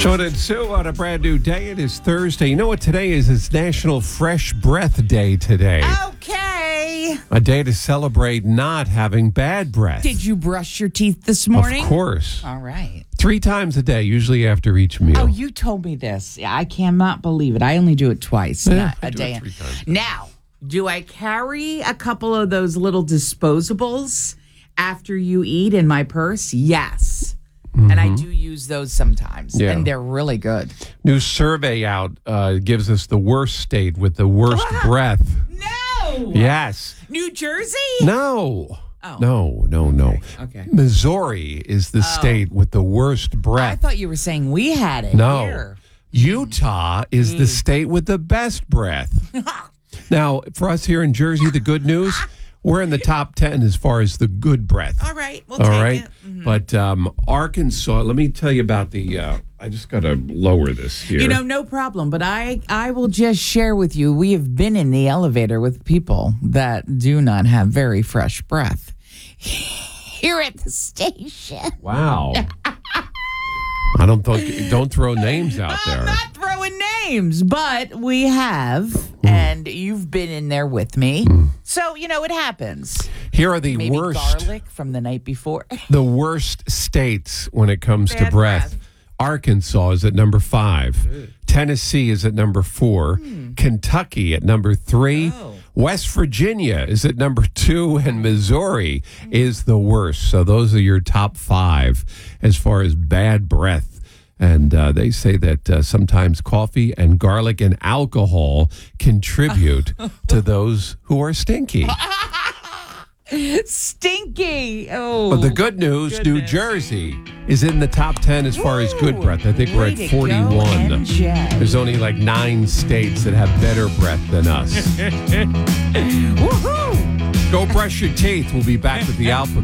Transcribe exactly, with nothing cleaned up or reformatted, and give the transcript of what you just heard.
Sean and Sue on a brand new day. It is Thursday. You know what today is? It's National Fresh Breath Day today. Okay. A day to celebrate not having bad breath. Did you brush your teeth this morning? Of course. All right. Three times a day, usually after each meal. Oh, you told me this. Yeah, I cannot believe it. I only do it twice, Yeah, not I a do day. it three times. Now, do I carry a couple of those little disposables after you eat in my purse? Yes. Mm-hmm. And I do use those sometimes, Yeah. and they're really good. New survey out uh, gives us the worst state with the worst breath. No! Yes. New Jersey? No. Oh. No, no, no. Okay, okay. Missouri is the state with the worst I breath. thought you were saying we had it No. here. Utah is the state with the best breath. Now, for us here in Jersey, the good news, we're in the top ten as far as the good breath. All right, we'll All take right. it. Mm-hmm. But um, Arkansas, let me tell you about the, uh, I just got to lower this here. You know, no problem. But I, I will just share with you, we have been in the elevator with people that do not have very fresh breath here at the station. Wow. I don't think, don't throw names out I'm there. not throwing names, but we have, Hmm. and you've been in there with me. So, you know, it happens. Here are the Maybe worst, garlic from the night before. the worst states when it comes to Bad breath. breath. Arkansas is at number five. Tennessee is at number four. Kentucky at number three. Oh. West Virginia is at number two. And Missouri is the worst. So those are your top five as far as bad breath. And uh, they say that uh, sometimes coffee and garlic and alcohol contribute to those who are stinky. Stinky. Oh. But the good news, New goodness. Jersey is in the top ten as far as good Woo! breath. I think we're Way at to go, forty-one. N J. There's only like nine states that have better breath than us. Woohoo! Go brush your teeth. We'll be back with the Alpha